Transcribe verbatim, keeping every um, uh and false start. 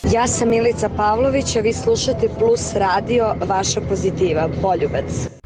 Ja sam Milica Pavlović, a vi slušate Plus radio, vaša pozitiva, Boljubac.